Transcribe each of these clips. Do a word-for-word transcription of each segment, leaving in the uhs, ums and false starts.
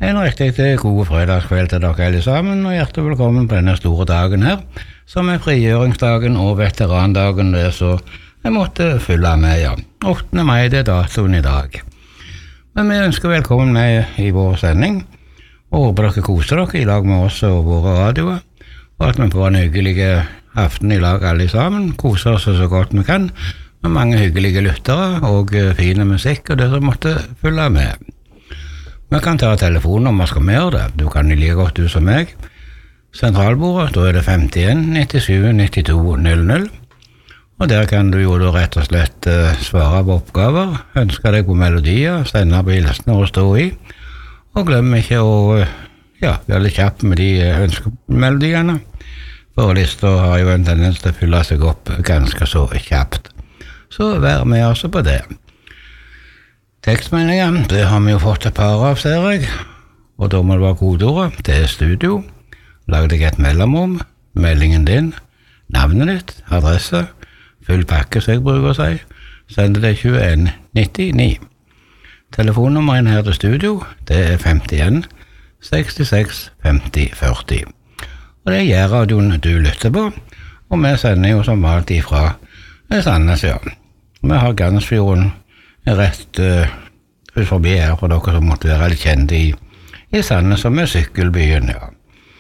En riktig god fredagskveld til dere alle sammen, og hjertelig velkommen på denne store dagen her, som er frigjøringsdagen og veterandagen, det så jeg måtte fylle med, ja. åttende mai det er datoen i dag. Men vi ønsker velkommen med i vår sending, og håper dere koser dere i lag med oss og våre radioer, og at vi får en hyggelig aften i lag alle sammen, koser oss så godt vi kan, med mange hyggelige lyttere og fine musikk, og det som måtte fylle med. Vi kan ta telefonen om vi skal med det. Du kan like godt du som meg. Sentralbordet, da er det femtien nittisju nittito null null. Og der kan du jo da rett og slett uh, svare på oppgaver, ønske deg på melodier, sende på hilsner og stå i. Og glem ikke å uh, ja, være litt kjapp med de uh, ønskemelodiene. For lister har jo en tendens til å fylle seg opp ganske så kjapt. Så vær med også på det. Tekstmeldingen, det har vi jo fått et par av, ser jeg, og da må det være kodeordet, det er studio, lag deg et mellomrom, meldingen din, navnet ditt, adresse, full pakke, så jeg bruker å si, send det tjueen nittini. Telefonnummeren her til studio, det er femtien sekstiseks femti førti. Og det er radioen du lytter på, og vi sender jo som alltid fra Sandnes, ja. Vi har Gansfjorden, rett uh, forbi her for dere som måtte være litt kjente i, i Sandnes som er sykkelbyen, ja.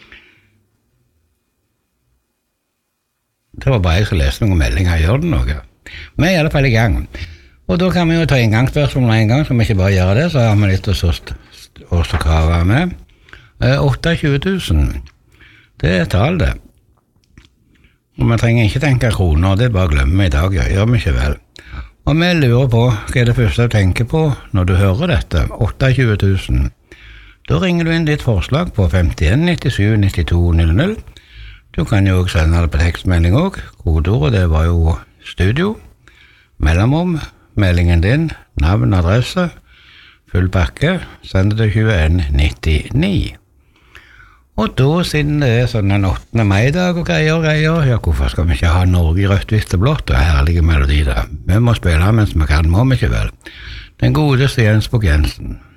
Det var bare jeg som leste noen meldinger, gjør det noe? Vi er i alle fall i gang. Og da kan vi jo ta inngangsspørsmål med en gang, så vi ikke bare gjør det, så har vi litt å stå krave med. Uh, tjueåtte tusen, det er tall det. Og vi trenger ikke tenke kroner, det er bare å glemme i dag, ja, gjør vi ikke vel. Og vi lurer på hva er det første du tenker på når du hører dette, tjueåtte tusen. Da ringer du inn ditt forslag på femtien nittisju nittito null null. Du kan jo også sende det på tekstmelding også. Kodeordet det var jo studio, mellomrom, meldingen din, navn, adresse, full pakke, send det til tjueen nittini. Og da, siden det er sånn en åttende mai-dag og greier og greier, ja, hvorfor skal vi ikke ha Norge i rødt, hvitt og blått, og herlige melodier? Vi må spille mens vi kan, må vi ikke vel? Den godeste Jens Bukk Jensen.